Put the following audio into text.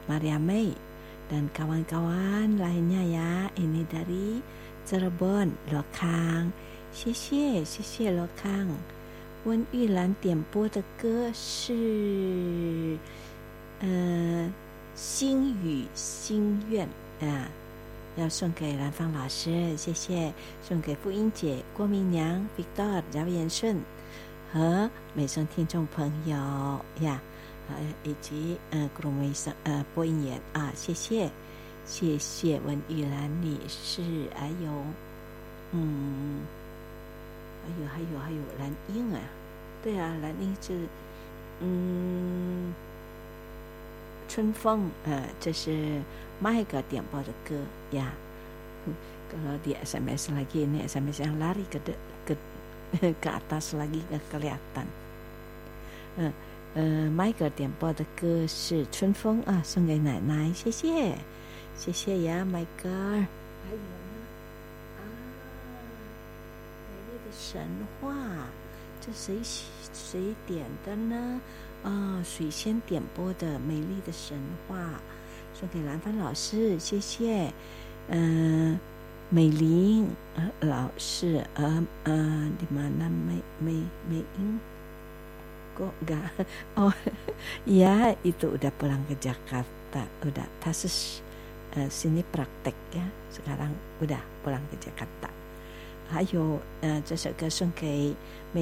Maria May dan kawan-kawan lainnya ya. Ini dari Cirebon, Lokang. 谢谢谢谢罗康。温玉兰点播的歌是心语心愿啊，要送给兰芳老师，谢谢，送给傅英姐、郭明娘、Victor、饶延顺和美声听众朋友呀，以及各位美声播音员啊，谢谢谢谢温玉兰女士，还有还有蓝英啊，对啊，蓝英是春风这是Mike点播的歌ya. Kalau di SMS lagi ini SMS yang lari ke atas lagi nggak kelihatan. Mike 点播的歌是春风啊，送给奶奶，谢谢谢谢呀 Mike。 还有呢美丽的神话，这谁点的呢？水仙点播的美丽的神话，送给兰芳老师，谢谢。美玲老师di mana美英kok enggak ya itu udah pulang ke Jakarta, udah他是sini praktek ya, sekarang udah pulang ke Jakarta。还有这首歌送给